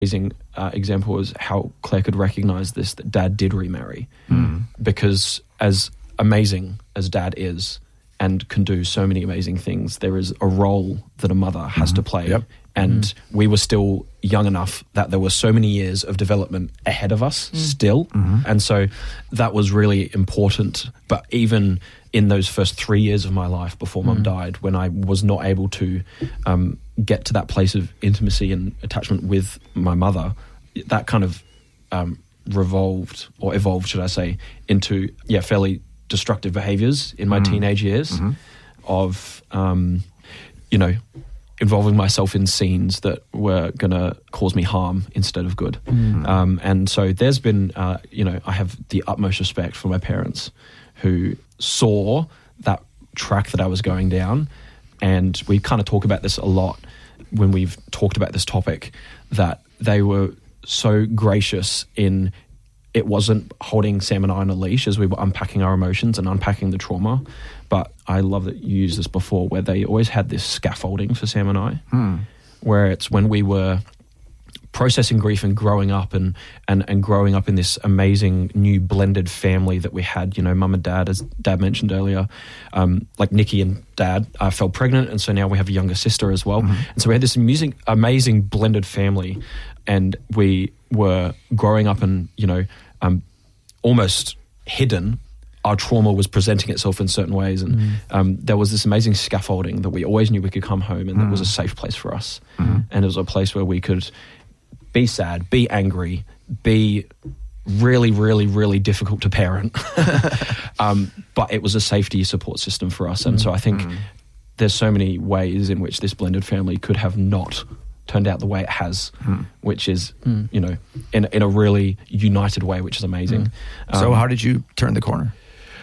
amazing example was how Claire could recognise this, that Dad did remarry. Because as amazing as Dad is and can do so many amazing things, there is a role that a mother has to play. Yep. And we were still young enough that there were so many years of development ahead of us still. And so that was really important. But even in those first 3 years of my life before Mum died, when I was not able to get to that place of intimacy and attachment with my mother, that kind of evolved, should I say, into fairly destructive behaviours in my teenage years of, involving myself in scenes that were going to cause me harm instead of good. And so there's been, I have the utmost respect for my parents who saw that track that I was going down. And we kind of talk about this a lot when we've talked about this topic, that they were so gracious in it wasn't holding Sam and I on a leash as we were unpacking our emotions and unpacking the trauma. But I love that you used this before, where they always had this scaffolding for Sam and I, where it's when we were processing grief and growing up and growing up in this amazing new blended family that we had, Mum and Dad, as Dad mentioned earlier, like Nikki and Dad fell pregnant, and so now we have a younger sister as well. And so we had this amazing blended family, and we were growing up and, almost hidden. Our trauma was presenting itself in certain ways, and there was this amazing scaffolding that we always knew we could come home, and that was a safe place for us. And it was a place where we could be sad, be angry, be really, really, really difficult to parent. But it was a safety support system for us. And so I think there's so many ways in which this blended family could have not turned out the way it has, which is, in a really united way, which is amazing. So how did you turn the corner?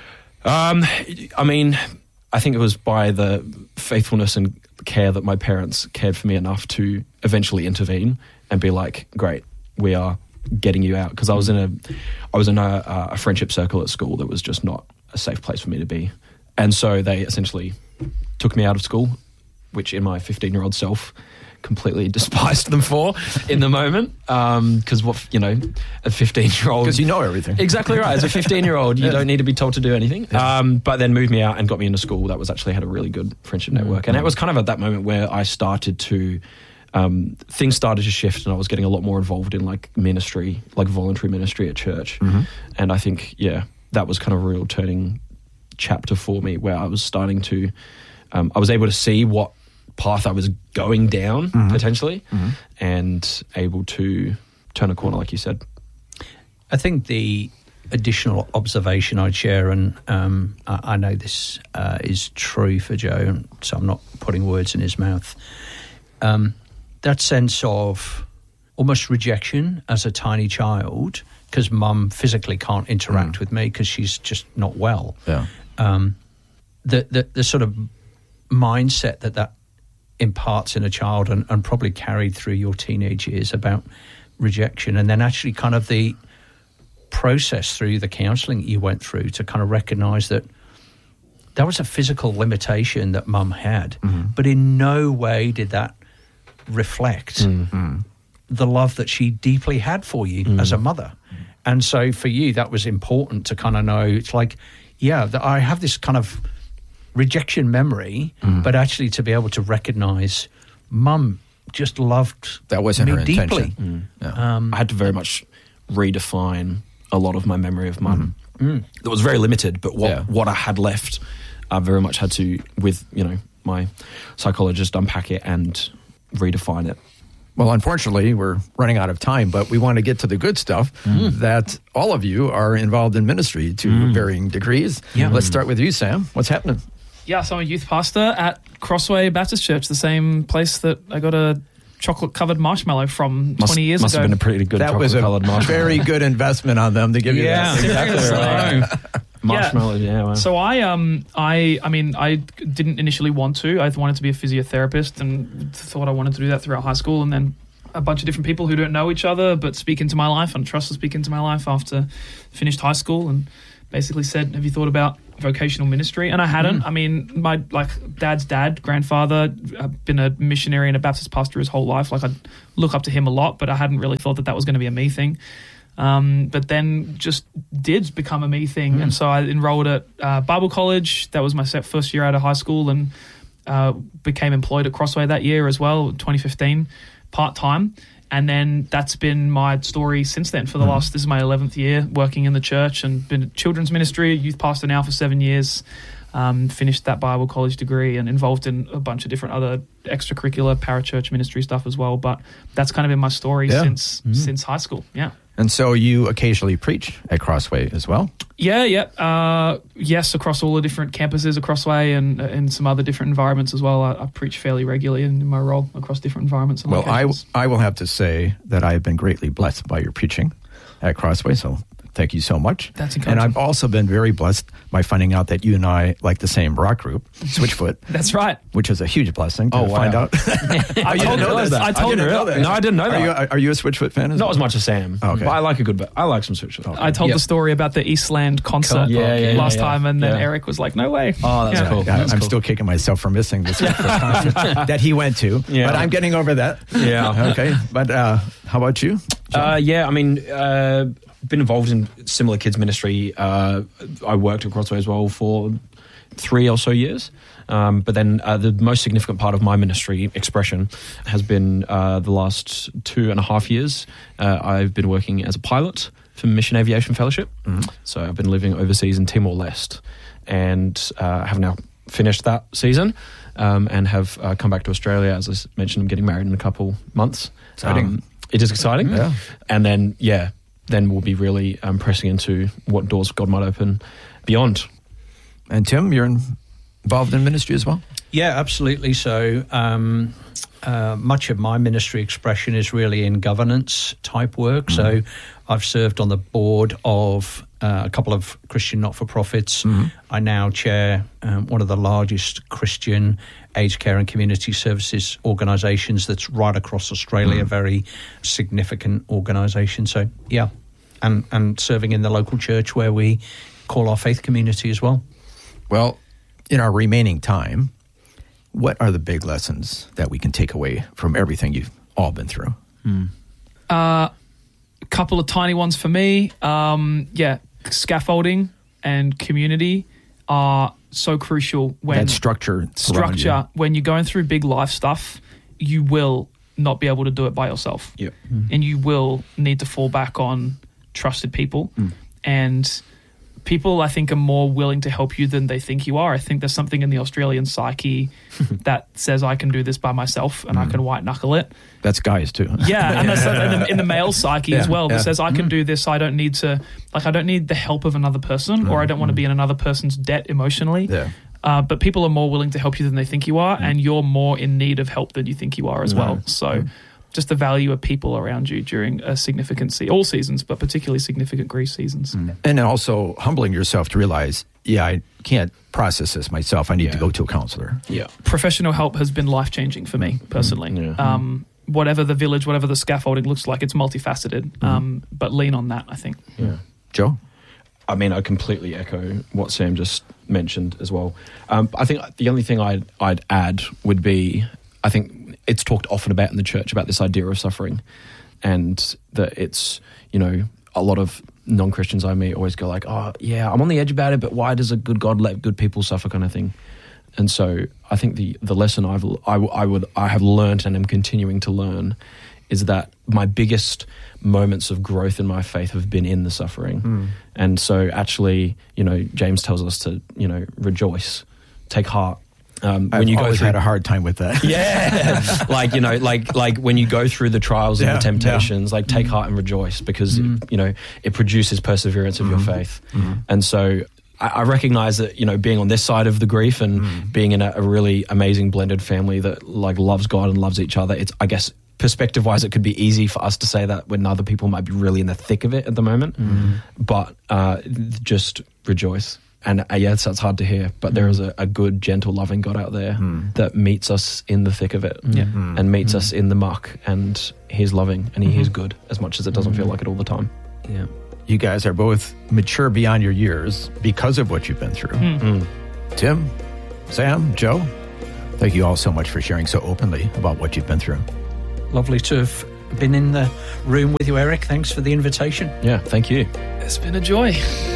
I think it was by the faithfulness and care that my parents cared for me enough to eventually intervene and be like, great, we are getting you out. Because I was in a friendship circle at school that was just not a safe place for me to be. And so they essentially took me out of school, which in my 15-year-old self completely despised them for in the moment. Because a 15-year-old... Because you know everything. Exactly right. As a 15-year-old, you don't need to be told to do anything. But then moved me out and got me into school. That was actually had a really good friendship network. And it was kind of at that moment where I started to... things started to shift, and I was getting a lot more involved in like ministry, like voluntary ministry at church. And I think, that was kind of a real turning chapter for me, where I was starting to... I was able to see what path I was going down potentially, and able to turn a corner, like you said. I think the additional observation I'd share, and I know this is true for Joe, so I'm not putting words in his mouth, that sense of almost rejection as a tiny child, because Mum physically can't interact with me because she's just not well. The sort of mindset that imparts in a child, and probably carried through your teenage years, about rejection, and then actually kind of the process through the counselling you went through to kind of recognise that was a physical limitation that Mum had, but in no way did that reflect the love that she deeply had for you as a mother. And so for you, that was important to kind of know. It's like, that I have this kind of rejection memory, but actually to be able to recognise Mum just loved that wasn't me her deeply. intention. I had to very much redefine a lot of my memory of Mum. That was very limited, but what I had left, I very much had to, with my psychologist, unpack it and redefine it. Well, unfortunately, we're running out of time, but we want to get to the good stuff, that all of you are involved in ministry to varying degrees. Let's start with you, Sam. What's happening? Yeah, so I'm a youth pastor at Crossway Baptist Church, the same place that I got a chocolate-covered marshmallow from 20 years ago. Must have been a pretty good chocolate-covered marshmallow. Very good investment on them to give you that. Exactly right. Marshmallows, wow. So I didn't initially want to. I wanted to be a physiotherapist and thought I wanted to do that throughout high school, and then a bunch of different people who don't know each other but speak into my life and trust to speak into my life after finished high school, and basically said, have you thought about vocational ministry, and I hadn't. I mean, my dad's dad, grandfather, been a missionary and a Baptist pastor his whole life. Like, I look up to him a lot, but I hadn't really thought that was going to be a me thing. But then just did become a me thing, and so I enrolled at Bible college. That was my first year out of high school, and became employed at Crossway that year as well, 2015, part-time. And then that's been my story since then for the last, this is my 11th year working in the church, and been a children's ministry, youth pastor now for 7 years, finished that Bible college degree and involved in a bunch of different other extracurricular parachurch ministry stuff as well. But that's kind of been my story since high school, And so you occasionally preach at Crossway as well? Yes, across all the different campuses at Crossway and in some other different environments as well. I preach fairly regularly in my role across different environments and locations. I will have to say that I have been greatly blessed by your preaching at Crossway, so thank you so much. That's encouraging. And I've also been very blessed by finding out that you and I like the same rock group, Switchfoot. That's right. Which is a huge blessing to find out. I told her that. No, I didn't know that. Are you a Switchfoot fan as well? Not as much as Sam. Okay. But I like I like some Switchfoot. I told the story about the Eastland concert last time, and then Eric was like, "No way." Oh, that's cool. I'm still kicking myself for missing this concert that he went to, but I'm getting over that. Yeah. Okay. But how about you? I mean, been involved in similar kids ministry. I worked at Crossway as well for 3 or so years. But then the most significant part of my ministry, Expression, has been the last 2.5 years. I've been working as a pilot for Mission Aviation Fellowship. So I've been living overseas in Timor-Leste, and have now finished that season, and have come back to Australia. As I mentioned, I'm getting married in a couple months. Exciting. It is exciting. Yeah. And then, then we'll be really pressing into what doors God might open beyond. And Tim, you're involved in ministry as well? Yeah, absolutely. So much of my ministry Expression is really in governance type work. So I've served on the board of a couple of Christian not-for-profits. I now chair one of the largest Christian aged care and community services organisations that's right across Australia, a very significant organisation. So, and serving in the local church where we call our faith community as well. Well, in our remaining time, what are the big lessons that we can take away from everything you've all been through? A couple of tiny ones for me. Scaffolding and community are so crucial when that structure when you're going through big life stuff. You will not be able to do it by yourself, and you will need to fall back on trusted people. And people, I think, are more willing to help you than they think you are. I think there's something in the Australian psyche that says I can do this by myself and I can white knuckle it. That's guys too. Yeah, and that's in the male psyche as well that says I can do this. I don't need to, I don't need the help of another person, or I don't want to be in another person's debt emotionally. Yeah. But people are more willing to help you than they think you are, and you're more in need of help than you think you are as well. So just the value of people around you during a significant all seasons, but particularly significant grief seasons. And also humbling yourself to realize, I can't process this myself. I need to go to a counselor. Yeah. Professional help has been life-changing for me personally. Whatever the village, whatever the scaffolding looks like, it's multifaceted. But lean on that, I think. Yeah. Joe? I mean, I completely echo what Sam just mentioned as well. I think the only thing I'd add would be, I think it's talked often about in the church about this idea of suffering, and that it's, a lot of non-Christians I meet always go like, oh yeah, I'm on the edge about it, but why does a good God let good people suffer, kind of thing. And so I think the lesson I have learned and am continuing to learn is that my biggest moments of growth in my faith have been in the suffering. And so actually, James tells us to, rejoice, take heart. When you had a hard time with that. Yeah. like when you go through the trials and the temptations, take heart and rejoice, because, it produces perseverance of your faith. And so I recognize that, being on this side of the grief and being in a really amazing blended family that loves God and loves each other, it's, I guess, perspective-wise, it could be easy for us to say that when other people might be really in the thick of it at the moment. But just rejoice. And it's hard to hear, but there is a good, gentle, loving God out there that meets us in the thick of it and meets us in the muck, and He's loving and He is good, as much as it doesn't feel like it all the time. Yeah. You guys are both mature beyond your years because of what you've been through. Tim, Sam, Joe, thank you all so much for sharing so openly about what you've been through. Lovely to have been in the room with you, Eric. Thanks for the invitation. Yeah, thank you. It's been a joy.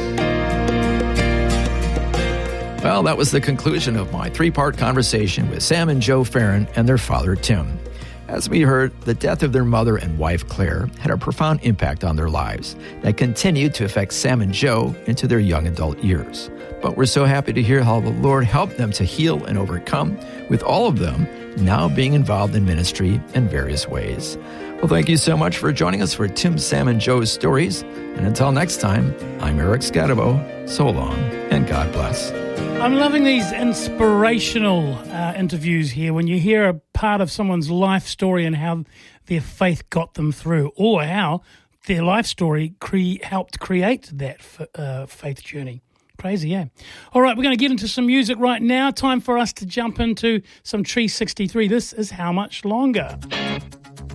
Well, that was the conclusion of my 3-part conversation with Sam and Joe Farron and their father, Tim. As we heard, the death of their mother and wife, Claire, had a profound impact on their lives that continued to affect Sam and Joe into their young adult years. But we're so happy to hear how the Lord helped them to heal and overcome, with all of them now being involved in ministry in various ways. Well, thank you so much for joining us for Tim, Sam, and Joe's stories. And until next time, I'm Eric Scadabo. So long, and God bless. I'm loving these inspirational interviews here when you hear a part of someone's life story and how their faith got them through, or how their life story helped create that faith journey. Crazy, yeah. All right, we're going to get into some music right now. Time for us to jump into some Tree 63. This is How Much Longer.